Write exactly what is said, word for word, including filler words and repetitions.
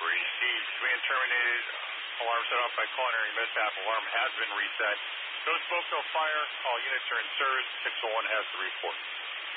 Received. Command terminated. Alarm set off by culinary mishap. Alarm has been reset. No smoke, no fire. All units are in service. six oh one has the report.